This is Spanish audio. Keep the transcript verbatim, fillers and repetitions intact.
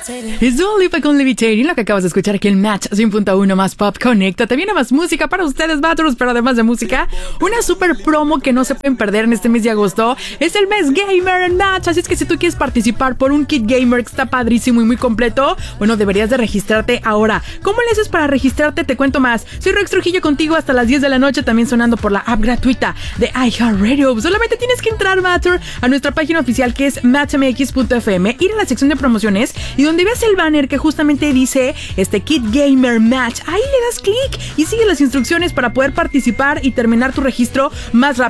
Es Dua Lipa con Levitating, lo que acabas de escuchar aquí en Match cien punto uno más Pop. Conéctate, viene más música para ustedes, Matros, pero además de música, una super promo que no se pueden perder en este mes de agosto. Es el mes gamer en Match, así es que si tú quieres participar por un kit gamer que está padrísimo y muy completo, bueno, deberías de registrarte ahora. ¿Cómo le haces para registrarte? Te cuento más. Soy Rex Trujillo contigo hasta las diez de la noche, también sonando por la app gratuita de iHeartRadio. Solamente tienes que entrar, Matter, a nuestra página oficial que es match m x punto f m, ir a la sección de promociones y donde veas el banner que justamente dice este Kit Gamer Match, ahí le das clic y sigue las instrucciones para poder participar y terminar tu registro más rápido.